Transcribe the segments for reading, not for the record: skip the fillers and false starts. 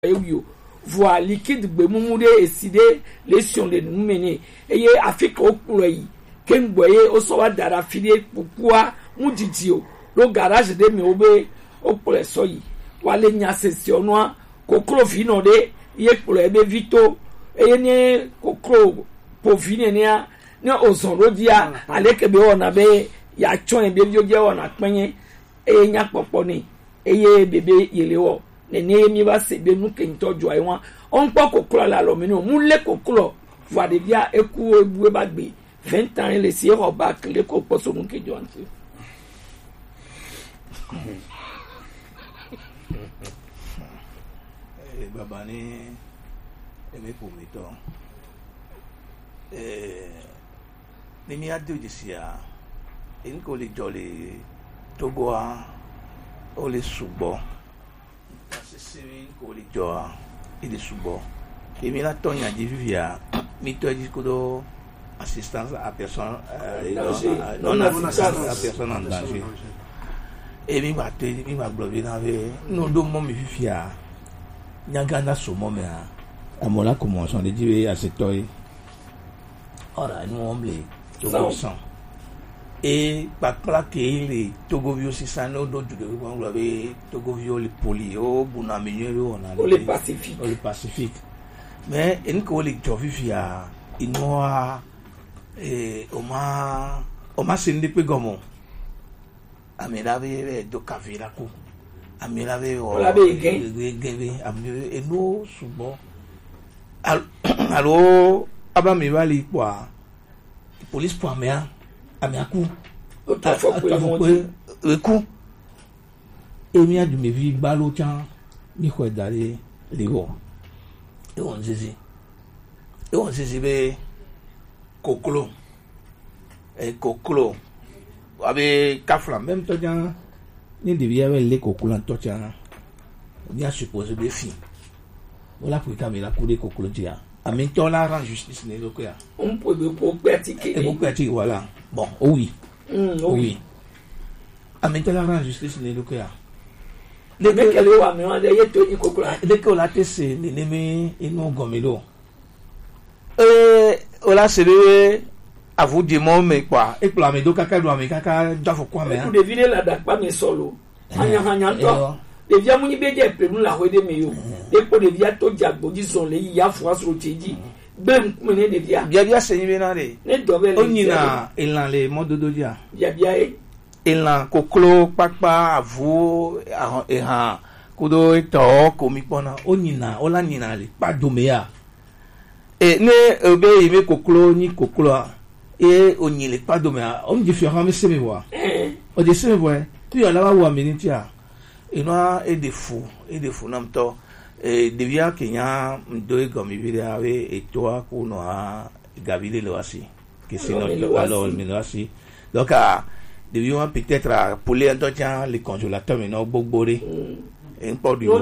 yo voa liquide gbe mumude eside lesion de numene eye afika okuro yi kengboye o so wa dara fide pupua muditio lo garage de mi obe okuro so yi wale nya session no kokro fino de ye kuro ebe vito eye ne kokro po fine ne a ne ozoro dia alekebe ona be ya chon ebe bio je ona penye eye nya popo ni eye bebe yelewo ne mi ba se be nu kento jo ai won on po kokro la lo mi no mu le kokro va de dia eku ebu ba gbe 20 ans le si ro ba kle ko po so nu ke jo anti baba ni eme po mi to ni mi adu jisia en ko le jolly togo a o le subo sisi ko le jo a ile subo emi la tonya di vivia mi to di ko assistance à personne non assistance à personne en danger emi ba te mi ba globe na ve no do mo mi vivia nyagana so mo me a amola commençons de dire à cette toy ora nous on blé to sang et par claquer les Togovio si ça no do de on globe Togovio le polio buna milieu on a le Pacifique mais en ko le jovivia inoa oma sende pe gomo amelave do kavira ko amelave o la be gebe amele eno subo allo aba mi vali kwa police pour amea ameaku ku emi adu me vi gbalo chan mi ko dare lewo e won sisi be koklo abe kafla même to jan ni devia avec les koklo to chan on a supposé be fi wala pour camera coup de koklo dia ami to la rend justice ne loko ya on peut be pour pratiquer et pour pratiquer voilà bon oui oui ami to la rend justice ne loko ya le mec ele wa mi won de ye to ni koklo le ko la tese ni nemi inu gomelo ola sebe avu di mo me kwa e pla me do kaka do me kaka jafo kwa me ku de vile la da pa me solo hanya to de via mu ni be je pe mu la ho de me yo e po de via to jagbo di son le ya fu aso teji be mu ne de via bia se ni be na de ne do be le onyina elan le mododo dia bia elan koklo papa avu ha kudo to ko mi pona onyina ola nyina le pa do me ya ne obe ime koklo ni koklo et on n'y est pas demain on différent mais c'est me voir on dit c'est vrai tu as là où amenitia et non et des fous nam to et devia kenya ndo gomi vile ave et toi kuno a gavile lo asi que c'est notre alors le asi donc devions peut-être pour les entretien les congélateurs mais non bogboré un peu du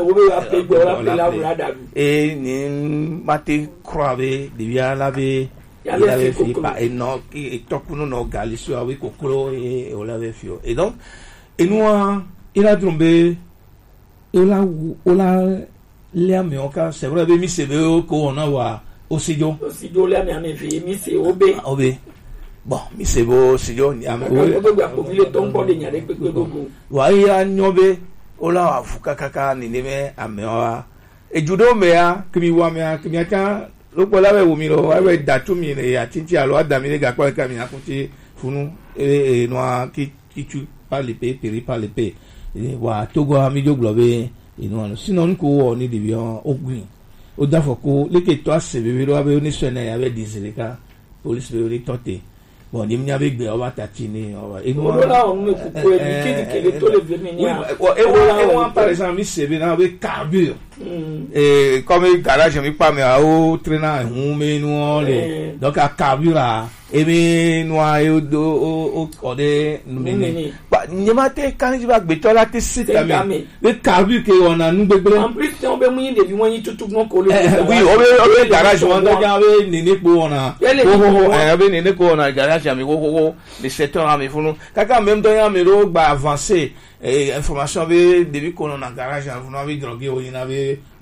et ni mate croave devia laver il avait fait pas et non et tokuno no galisio avec kokolo et on l'avait fait et donc et nous il a tombé il a les amioka c'est vrai be mi sebe ko ona wa osijo le mi fi mi se obe bon mi sebo sijo ni am o tombo de nyade pepe gogo wa ya nyobe ola afuka kaka ni neme amewa e judo mea kimi wa mea kimi aka loko lawe wumiro awe datumi ne ya tinti alo adamile ga kwa kami akunti funu no kitu palipe peri palipe wa togo amijo globe ino sinon ko ni divion ogun o dafoko leke to asebe ro abe oni sene abe dizileka police be tote bon ni mnya be gbe o batati ni o ino la on me kuko e kidi to le venia e par exemple mi sebe na be carbure comme garage mi pa me o traîner hun me no le donc a carbura e me no e do o ode ni pa nyemate kan ji ba gbe to la te sitame le carbure ke ona nu gbegbe en plus on be mu yin de bi won yin tutu gon ko le oui o garage won do ja we ni ni po ona be ni ko ona garage mi wo le secteur ami funu kaka même do ya mi ro gba avancer information be début qu'on a garage on avait drogué on avait